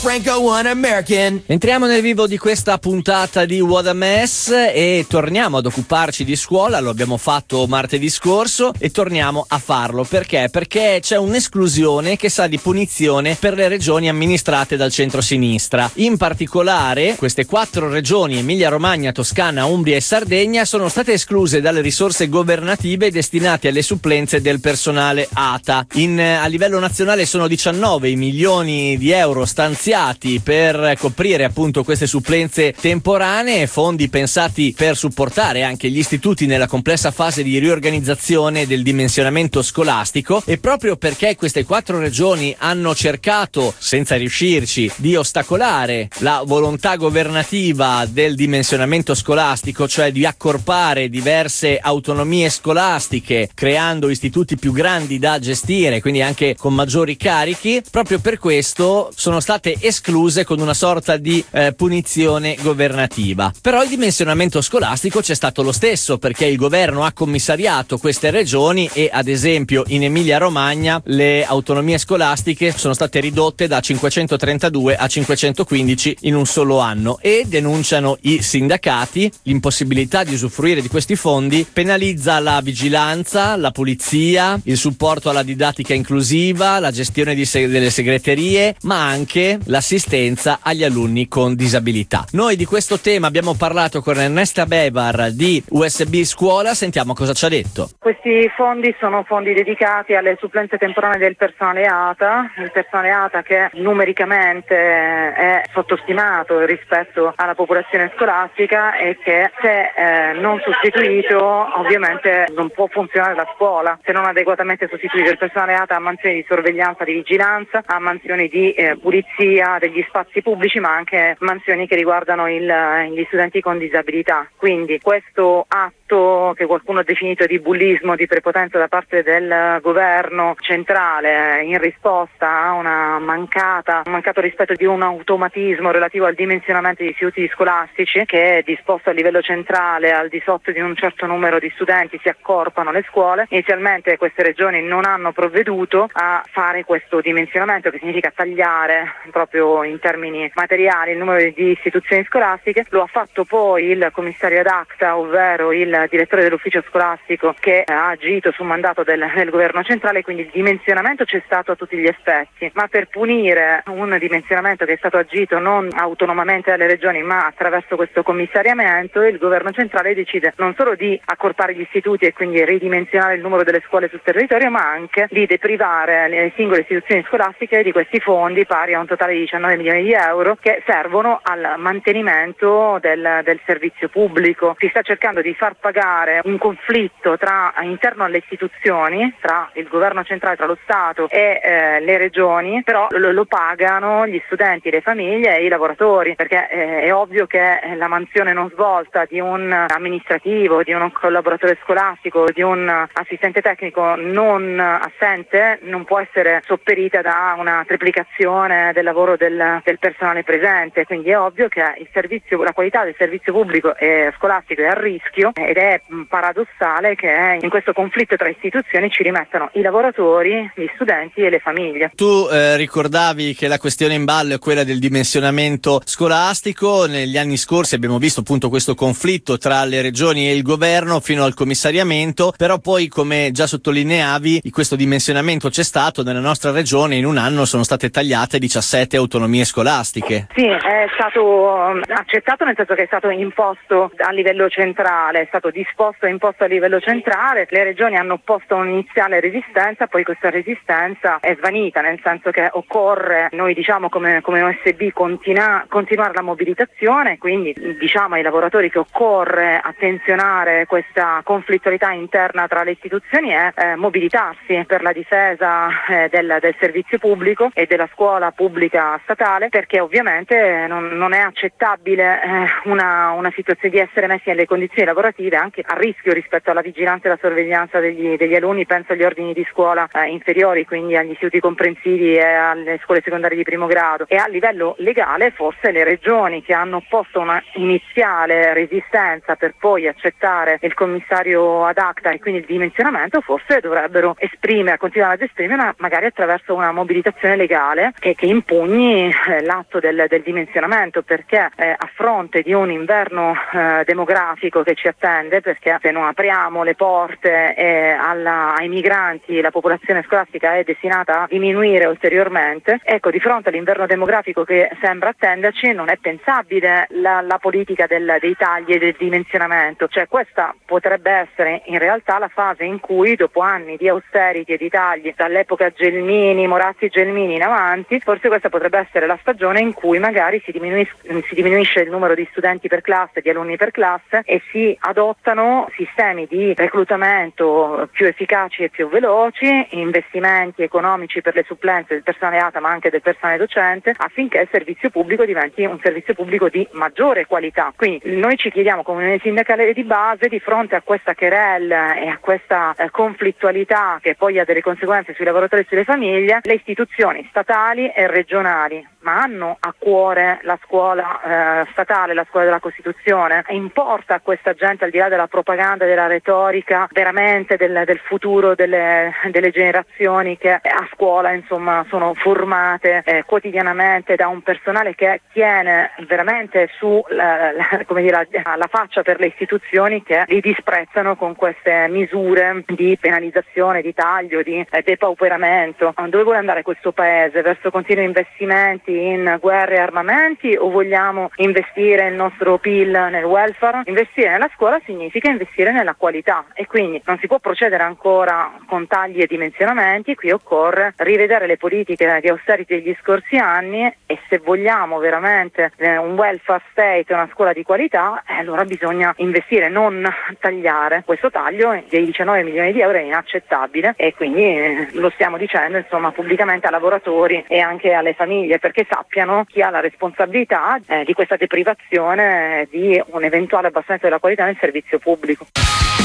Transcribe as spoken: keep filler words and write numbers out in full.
Franco One American. Entriamo nel vivo di questa puntata di What a Mess e torniamo ad occuparci di scuola. Lo abbiamo fatto martedì scorso e torniamo a farlo. Perché? Perché c'è un'esclusione che sa di punizione per le regioni amministrate dal centro-sinistra. In particolare, queste quattro regioni, Emilia Romagna, Toscana, Umbria e Sardegna, sono state escluse dalle risorse governative destinate alle supplenze del personale A T A. In, a livello nazionale sono diciannove i milioni di euro stanziati per coprire appunto queste supplenze temporanee, fondi pensati per supportare anche gli istituti nella complessa fase di riorganizzazione del dimensionamento scolastico. E proprio perché queste quattro regioni hanno cercato, senza riuscirci, di ostacolare la volontà governativa del dimensionamento scolastico, cioè di accorpare diverse autonomie scolastiche creando istituti più grandi da gestire, quindi anche con maggiori carichi, proprio per questo sono state escluse con una sorta di eh, punizione governativa. Però il dimensionamento scolastico c'è stato lo stesso, perché il governo ha commissariato queste regioni e ad esempio in Emilia Romagna le autonomie scolastiche sono state ridotte da cinquecentotrentadue a cinquecentoquindici in un solo anno, e denunciano i sindacati l'impossibilità di usufruire di questi fondi penalizza la vigilanza, la pulizia, il supporto alla didattica inclusiva, la gestione di se- delle segreterie, ma anche l'assistenza agli alunni con disabilità. Noi di questo tema abbiamo parlato con Ernesta Bevar di U S B Scuola, sentiamo cosa ci ha detto. Questi fondi sono fondi dedicati alle supplenze temporanee del personale A T A, il personale A T A che numericamente è sottostimato rispetto alla popolazione scolastica e che se eh, non sostituito ovviamente non può funzionare la scuola, se non adeguatamente sostituito. Il personale A T A ha mansioni di sorveglianza, di vigilanza, ha mansioni di eh, pulizia degli spazi pubblici, ma anche mansioni che riguardano il, gli studenti con disabilità. Quindi questo atto che qualcuno ha definito di bullismo, di prepotenza da parte del governo centrale in risposta a una mancata, un mancato rispetto di un automatismo relativo al dimensionamento degli istituti scolastici che è disposto a livello centrale, al di sotto di un certo numero di studenti si accorpano le scuole. Inizialmente queste regioni non hanno provveduto a fare questo dimensionamento, che significa tagliare proprio in termini materiali il numero di istituzioni scolastiche. Lo ha fatto poi il commissario ad acta, ovvero il direttore dell'ufficio scolastico, che ha agito su mandato del, del governo centrale, quindi il dimensionamento c'è stato a tutti gli effetti, ma per punire un dimensionamento che è stato agito non autonomamente dalle regioni ma attraverso questo commissariamento, il governo centrale decide non solo di accorpare gli istituti e quindi ridimensionare il numero delle scuole sul territorio, ma anche di deprivare le singole istituzioni scolastiche di questi fondi pari a un totale di diciannove milioni di euro che servono al mantenimento del, del servizio pubblico. Si sta cercando di far pagare un conflitto tra interno alle istituzioni, tra il governo centrale, tra lo Stato e eh, le regioni, però lo, lo pagano gli studenti, le famiglie e i lavoratori, perché eh, è ovvio che la mansione non svolta di un amministrativo, di un collaboratore scolastico, di un assistente tecnico non assente non può essere sopperita da una triplicazione del lavoro del, del personale presente. Quindi è ovvio che il servizio, la qualità del servizio pubblico e scolastico è a rischio, ed è paradossale che in questo conflitto tra istituzioni ci rimettano i lavoratori, gli studenti e le famiglie. Tu eh, ricordavi che la questione in ballo è quella del dimensionamento scolastico. Negli anni scorsi abbiamo visto appunto questo conflitto tra le regioni e il governo fino al commissariamento, però poi, come già sottolineavi, questo dimensionamento c'è stato. Nella nostra regione in un anno sono state tagliate diciassette autonomie scolastiche. Sì, è stato accettato, nel senso che è stato imposto a livello centrale, è stato disposto e imposto a livello centrale. Le regioni hanno opposto un'iniziale resistenza, poi questa resistenza è svanita, nel senso che occorre, noi diciamo come, come U S B, continua, continuare la mobilitazione, quindi diciamo ai lavoratori che occorre attenzionare questa conflittualità interna tra le istituzioni e eh, mobilitarsi per la difesa eh, del, del servizio pubblico e della scuola pubblica statale, perché ovviamente non, non è accettabile eh, una, una situazione di essere messi nelle condizioni lavorative relative anche al rischio rispetto alla vigilanza e alla sorveglianza degli, degli alunni, penso agli ordini di scuola eh, inferiori, quindi agli istituti comprensivi e alle scuole secondarie di primo grado. E a livello legale forse le regioni, che hanno posto una iniziale resistenza per poi accettare il commissario ad acta e quindi il dimensionamento, forse dovrebbero esprimere, continuare ad esprimere magari attraverso una mobilitazione legale che, che impugni eh, l'atto del, del dimensionamento, perché eh, a fronte di un inverno eh, demografico che ci attende, perché se non apriamo le porte eh, alla, ai migranti, la popolazione scolastica è destinata a diminuire ulteriormente. Ecco, di fronte all'inverno demografico che sembra attenderci, non è pensabile la, la politica del, dei tagli e del dimensionamento. Cioè, questa potrebbe essere in realtà la fase in cui, dopo anni di austerity e di tagli, dall'epoca Gelmini, Moratti Gelmini in avanti, forse questa potrebbe essere la stagione in cui magari si, diminuis- si diminuisce il numero di studenti per classe, di alunni per classe, e si adottano sistemi di reclutamento più efficaci e più veloci, investimenti economici per le supplenze del personale A T A ma anche del personale docente, affinché il servizio pubblico diventi un servizio pubblico di maggiore qualità. Quindi noi ci chiediamo come unione sindacale di base, di fronte a questa querela e a questa eh, conflittualità che poi ha delle conseguenze sui lavoratori e sulle famiglie, le istituzioni statali e regionali, ma hanno a cuore la scuola eh, statale, la scuola della Costituzione? Importa a questa gente, al di là della propaganda, della retorica, veramente del, del futuro delle, delle generazioni che a scuola insomma sono formate eh, quotidianamente da un personale che tiene veramente su la, la, come dire, la, la faccia per le istituzioni, che li disprezzano con queste misure di penalizzazione, di taglio, di eh, depauperamento. Dove vuole andare questo paese? Verso continui investimenti in guerre e armamenti, o vogliamo investire il nostro P I L nel welfare? Investire nella scuola significa investire nella qualità, e quindi non si può procedere ancora con tagli e dimensionamenti. Qui occorre rivedere le politiche di austerity degli scorsi anni, e se vogliamo veramente eh, un welfare state, una scuola di qualità, eh, allora bisogna investire, non tagliare. Questo taglio dei diciannove milioni di euro è inaccettabile, e quindi eh, lo stiamo dicendo insomma pubblicamente a lavoratori e anche alle famiglie, perché sappiano chi ha la responsabilità eh, di questa deprivazione di un eventuale abbassamento della qualità nel servizio pubblico.